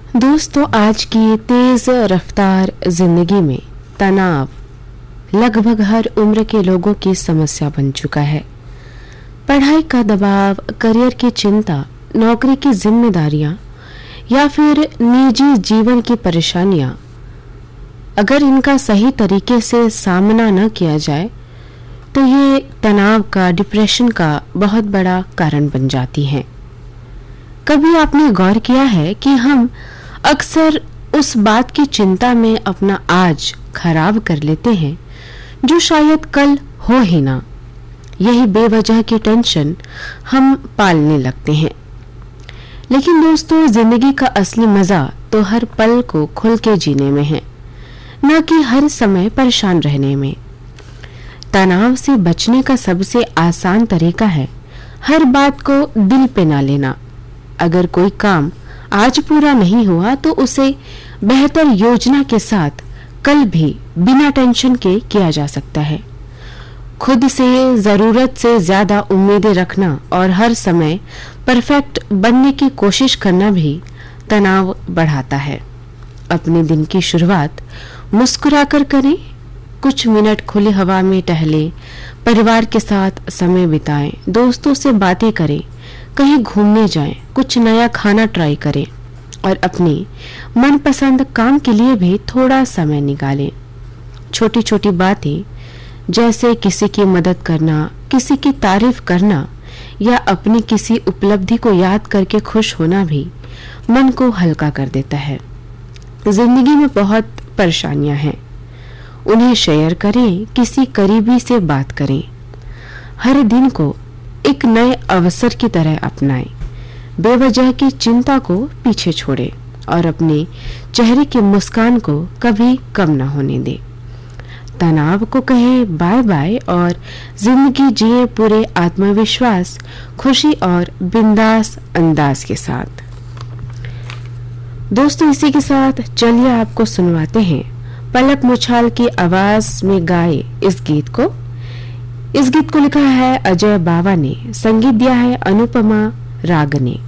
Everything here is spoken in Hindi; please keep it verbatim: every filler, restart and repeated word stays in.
दोस्तों, आज की तेज रफ्तार जिंदगी में तनाव लगभग हर उम्र के लोगों की समस्या बन चुका है। पढ़ाई का दबाव, करियर की चिंता, नौकरी की जिम्मेदारियां या फिर निजी जीवन की परेशानियां, अगर इनका सही तरीके से सामना न किया जाए तो ये तनाव का, डिप्रेशन का बहुत बड़ा कारण बन जाती हैं। कभी आपने गौर किया है कि हम अक्सर उस बात की चिंता में अपना आज खराब कर लेते हैं जो शायद कल हो ही ना। यही बेवजह की टेंशन हम पालने लगते हैं। लेकिन दोस्तों, जिंदगी का असली मजा तो हर पल को खुल के जीने में है, न कि हर समय परेशान रहने में। तनाव से बचने का सबसे आसान तरीका है हर बात को दिल पे ना लेना। अगर कोई काम आज पूरा नहीं हुआ तो उसे बेहतर योजना के साथ कल भी बिना टेंशन के किया जा सकता है। खुद से जरूरत से ज्यादा उम्मीदें रखना और हर समय परफेक्ट बनने की कोशिश करना भी तनाव बढ़ाता है। अपने दिन की शुरुआत मुस्कुराकर करें, कुछ मिनट खुली हवा में टहलें, परिवार के साथ समय बिताएं, दोस्तों से बातें करें, कहीं घूमने जाएं, कुछ नया खाना ट्राई करें और अपने मनपसंद काम के लिए भी थोड़ा समय निकालें। छोटी छोटी बातें जैसे किसी की मदद करना, किसी की तारीफ करना या अपनी किसी उपलब्धि को याद करके खुश होना भी मन को हल्का कर देता है। जिंदगी में बहुत परेशानियां हैं, उन्हें शेयर करें, किसी करीबी से बात करें। हर दिन को एक नए अवसर की तरह अपनाएं, बेवजह की चिंता को पीछे छोड़ें और अपने चेहरे की मुस्कान को कभी कम न होने दें। तनाव को कहें बाय बाय और जिंदगी जिए पूरे आत्मविश्वास, खुशी और बिंदास अंदाज के साथ। दोस्तों, इसी के साथ चलिए आपको सुनवाते हैं पलक मुछाल की आवाज में गाए इस गीत को। इस गीत को लिखा है अजय बावा ने, संगीत दिया है अनुपमा राग ने।